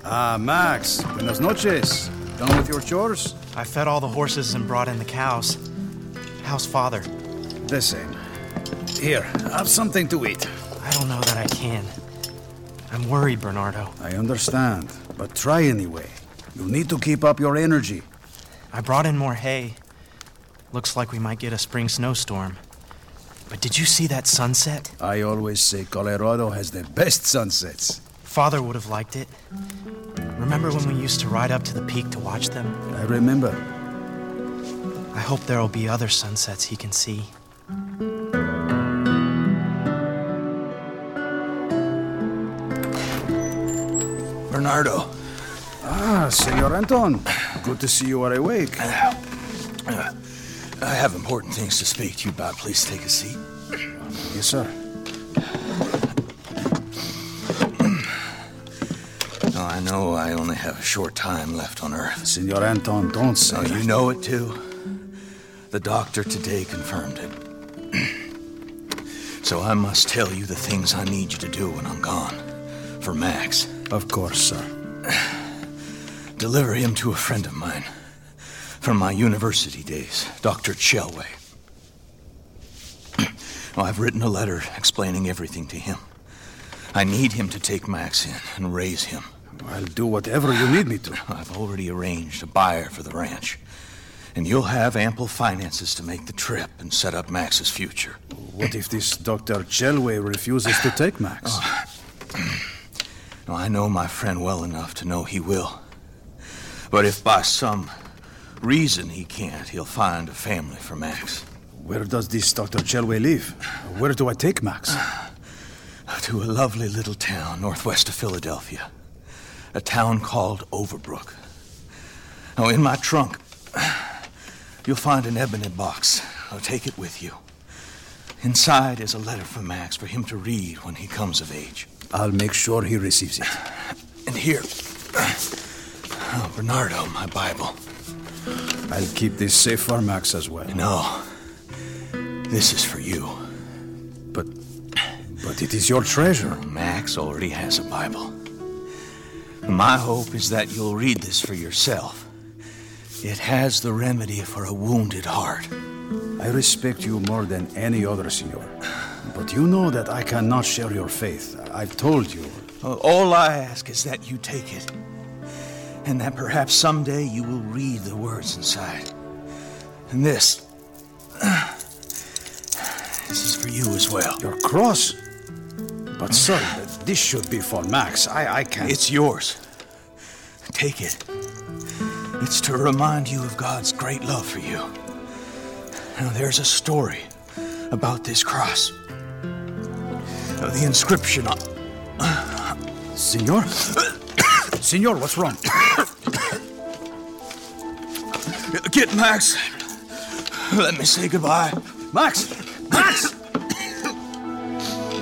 Ah, Max. Buenas noches. Done with your chores? I fed all the horses and brought in the cows. How's Father? The same. Here, have something to eat. I don't know that I can. I'm worried, Bernardo. I understand, but try anyway. You need to keep up your energy. I brought in more hay. Looks like we might get a spring snowstorm. But did you see that sunset? I always say Colorado has the best sunsets. Father would have liked it. Remember when we used to ride up to the peak to watch them? I remember. I hope there'll be other sunsets he can see. Bernardo. Ah, Senor Anton. Good to see you are awake. I have important things to speak to you about. Please take a seat. Yes, sir. Oh, I know I only have a short time left on Earth. Senor Anton, don't say Oh, that. you know it too. The doctor today confirmed it. So I must tell you the things I need you to do when I'm gone. For Max. Of course, sir. Deliver him to a friend of mine from my university days, Dr. Chelway. Well, I've written a letter explaining everything to him. I need him to take Max in and raise him. I'll do whatever you need me to. I've already arranged a buyer for the ranch. And you'll have ample finances to make the trip and set up Max's future. What if this Dr. Chelway refuses to take Max? Now, I know my friend well enough to know he will. But if by some reason he can't, he'll find a family for Max. Where does this Dr. Chelway live? Where do I take Max? To a lovely little town northwest of Philadelphia. A town called Overbrook. Now, in my trunk, you'll find an ebony box. I'll take it with you. Inside is a letter from Max for him to read when he comes of age. I'll make sure he receives it. And here, Bernardo, my Bible. I'll keep this safe for Max as well. No, this is for you. But it is your treasure. Max already has a Bible. My hope is that you'll read this for yourself. It has the remedy for a wounded heart. I respect you more than any other, senor. But you know that I cannot share your faith. I've told you. All I ask is that you take it. And that perhaps someday you will read the words inside. And this is for you as well. Your cross? But sir, this should be for Max. I can't... It's yours. Take it. It's to remind you of God's great love for you. Now, there's a story about this cross. The inscription on... Senor? Senor, what's wrong? Get Max. Let me say goodbye. Max! Max!